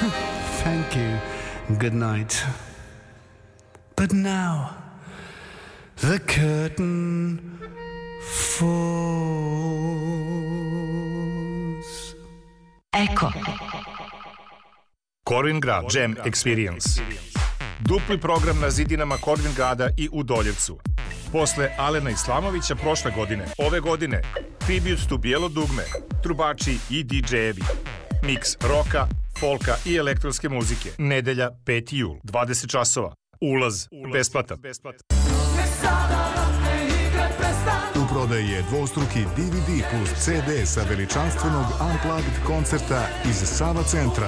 Thank you. Good night. But now the curtain falls. Eko. Corvin Grad Jam Experience. Dupli program na zidinama Corvin Grada i u Doljevcu. Posle Alena Islamovića prošle godine, ove godine, tribute to Bijelo dugme, trubači i DJ-evi. Miks roka, folka i elektronske muzike. Nedelja, 5. jul, 20 časova. Ulaz besplatan. U prodaji je dvostruki DVD plus CD sa veličanstvenog Unplugged koncerta iz Sava centra.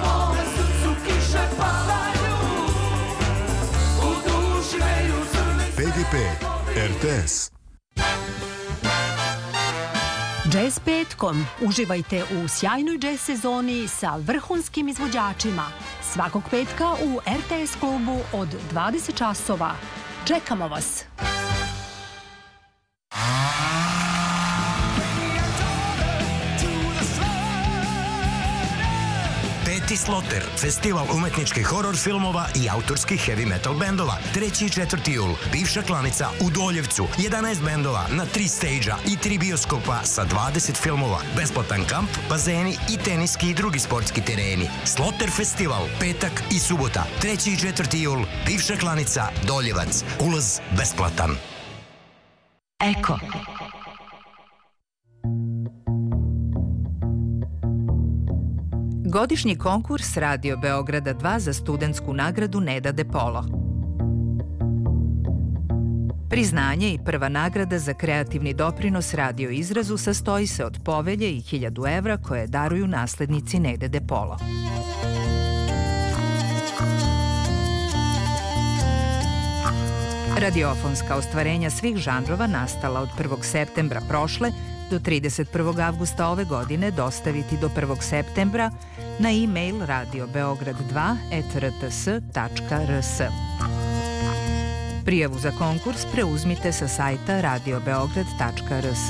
PGP RTS. Jazz petkom. Uživajte u sjajnoj jazz sezoni sa vrhunskim izvođačima. Svakog petka u RTS klubu od 20 časova. Čekamo vas! Peti Sloter, festival umetničkih horor filmova i autorskih heavy metal bendova. 3. i 4. jul, bivša klanica u Doljevcu. 11 bendova na 3 stage-a i 3 bioskopa sa 20 filmova. Besplatan kamp, bazeni i teniski i drugi sportski tereni. Sloter festival, petak i subota. 3. i 4. jul, bivša klanica Doljevac. Ulaz besplatan. Eko. Godišnji konkurs Radio Beograda 2 za studentsku nagradu Neda De Polo. Priznanje i prva nagrada za kreativni doprinos radio izrazu sastoji se od povelje i 1000 evra koje daruju naslednici Nede De Polo. Radiofonska ostvarenja svih žanrova nastala od 1. septembra prošle do 31. avgusta ove godine dostaviti do 1. septembra na e-mail radiobeograd2@rts.rs. Prijavu za konkurs preuzmite sa sajta radiobeograd.rs.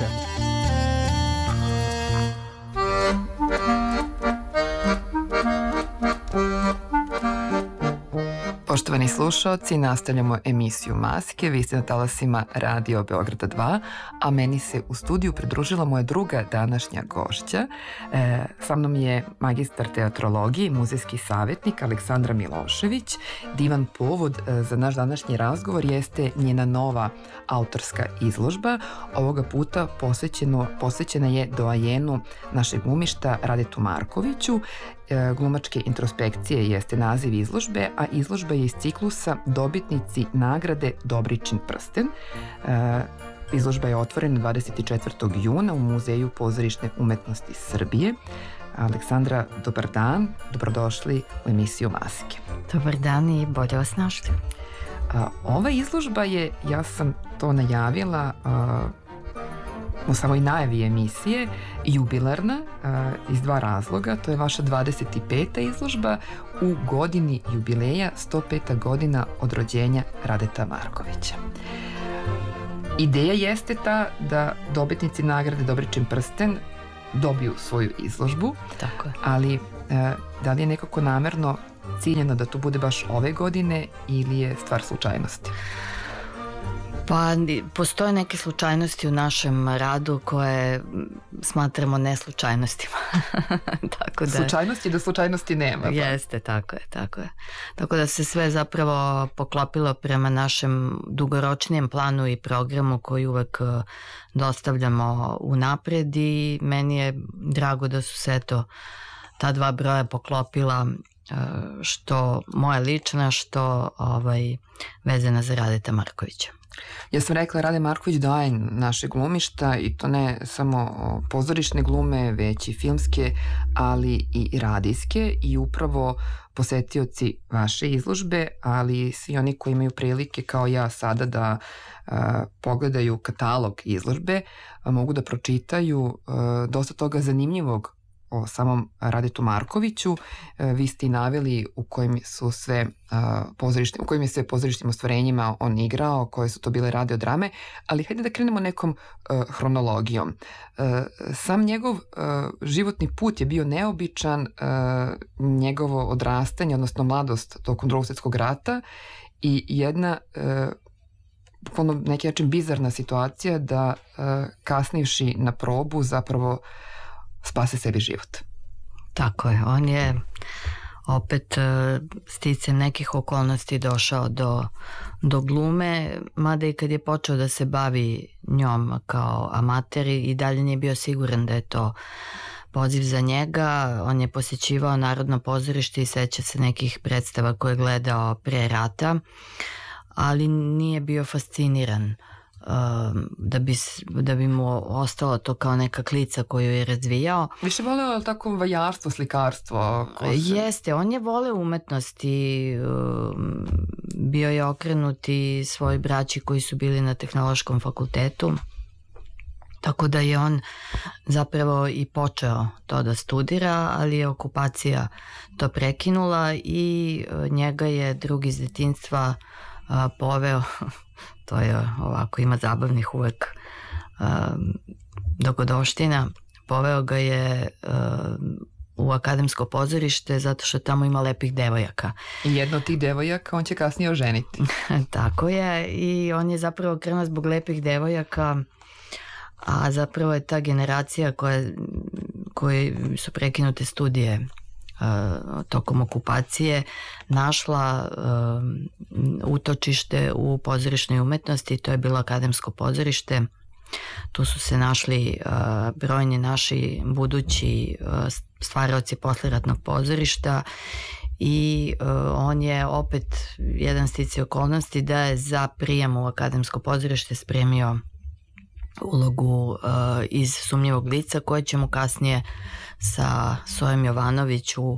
Poštovani slušaoci, nastavljamo emisiju Maske. Vi ste na talasima Radio Beograda 2, a meni se u studiju pridružila moja druga današnja gošća. Sa mnom je magistar teatrologije i muzejski savjetnik Aleksandra Milošević. Divan povod za naš današnji razgovor jeste njena nova autorska izložba. Ovoga puta posvećena je doajenu našeg glumišta Radetu Markoviću. Glumačke introspekcije jeste naziv izložbe, a izložba je iz ciklusa Dobitnici nagrade Dobričin prsten. Izložba je otvorena 24. juna u Muzeju pozorišne umetnosti Srbije. Aleksandra, dobar dan, dobrodošli u emisiju Maske. Dobar dan i bolje vas našli. Ova izložba je, ja sam to najavila u samoj najavi emisije, jubilarna iz 2 razloga. To je vaša 25. izložba u godini jubileja, 105. godina od rođenja Radeta Markovića. Ideja jeste ta da dobitnici nagrade Dobričin prsten dobiju svoju izložbu. Tako je. Ali da li je nekako namerno ciljeno da to bude baš ove godine ili je stvar slučajnosti? Pa postoje neke slučajnosti u našem radu koje smatramo neslučajnostima. Tako da, slučajnosti do slučajnosti nema. Pa. Jeste, tako je. Tako da se sve zapravo poklopilo prema našem dugoročnijem planu i programu koji uvek dostavljamo unapred i meni je drago da su se ta 2 broja poklopila, što moja lična, što vezana za Radeta Markovića. Ja sam rekla Rade Marković doajen našeg glumišta i to ne samo pozorišne glume, već i filmske, ali i radijske, i upravo posetioci vaše izložbe, ali svi oni koji imaju prilike kao ja sada da pogledaju katalog izložbe, mogu da pročitaju dosta toga zanimljivog o samom Radetu Markoviću. Vi ste i naveli u kojim je sve pozorišnim ostvarenjima on igrao, koje su to bile radiodrame, ali hajde da krenemo nekom hronologijom. Sam njegov životni put je bio neobičan, njegovo odrastanje, odnosno mladost tokom Drugog svjetskog rata i jedna na neki način bizarna situacija da kasnivši na probu zapravo spase sebi život. Tako je, on je opet sticem nekih okolnosti došao do glume, mada i kad je počeo da se bavi njom kao amater i dalje nije bio siguran da je to poziv za njega. On je posjećivao Narodno pozorište i seća se nekih predstava koje je gledao pre rata, ali nije bio fasciniran da bi mu ostalo to kao neka klica koju je razvijao. Više voleo je tako vajarstvo, slikarstvo? Jeste, on je voleo umetnost i bio je okrenut i svoj braći koji su bili na Tehnološkom fakultetu. Tako da je on zapravo i počeo to da studira, ali je okupacija to prekinula i njega je drug iz detinjstva poveo, to je ovako, ima zabavnih uvek dogodoština, poveo ga je u Akademsko pozorište zato što tamo ima lepih devojaka. I jedna od tih devojaka on će kasnije oženiti. Tako je, i on je zapravo krenuo zbog lepih devojaka, a zapravo je ta generacija koje su prekinute studije tokom okupacije našla utočište u pozorišnoj umetnosti. To je bilo Akademsko pozorište. Tu su se našli brojni naši budući stvaraoci posleratnog pozorišta i on je opet jedan sticaj okolnosti da je za prijem u Akademsko pozorište spremio ulogu iz Sumnjivog lica, koje će mu kasnije sa Sojom Jovanović u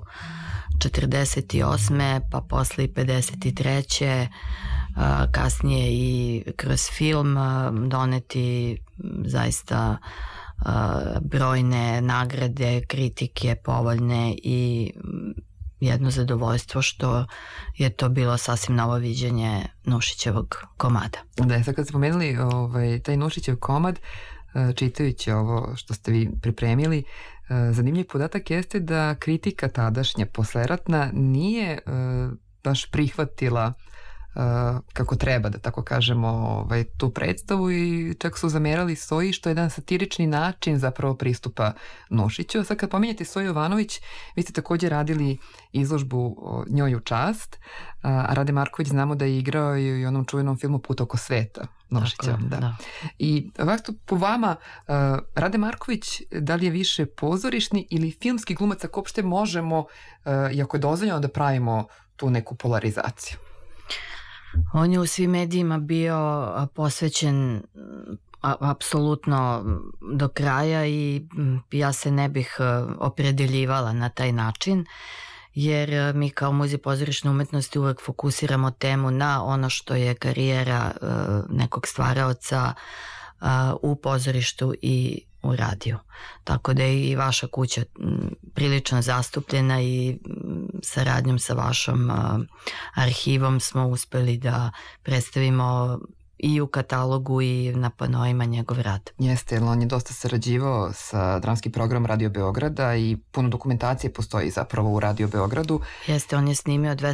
48. pa posle i 53. Kasnije i kroz film doneti zaista brojne nagrade, kritike povoljne i jedno zadovoljstvo što je to bilo sasvim novo viđenje Nušićevog komada. Da, sad kad ste pomenuli taj Nušićev komad, čitajući ovo što ste vi pripremili, zanimljiv podatak jeste da kritika tadašnja posleratna nije baš prihvatila kako treba, da tako kažemo, tu predstavu i čak su zamerali Soji što je jedan satirični način zapravo pristupa Nušiću. Sad kad pominjete Soju Jovanović, vi ste također radili izložbu njoj u čast, a Rade Marković znamo da je igrao i u onom čuvenom filmu Put oko sveta Nušića. Da. I ovako po vama, Rade Marković, da li je više pozorišni ili filmski glumac, ako uopšte možemo, iako je dozvoljeno da pravimo tu neku polarizaciju? On je u svim medijima bio posvećen apsolutno do kraja i ja se ne bih opredeljivala na taj način, jer mi kao Muzej pozorišne umetnosti uvek fokusiramo temu na ono što je karijera nekog stvaraoca u pozorištu i u radiju. Tako da je i vaša kuća prilično zastupljena i saradnjom sa vašom arhivom smo uspeli da predstavimo i u katalogu i na panoima njegov rad. Jeste, jer on je dosta sarađivao sa dramskim programom Radio Beograda i puno dokumentacije postoji zapravo u Radio Beogradu. Jeste, on je snimio 200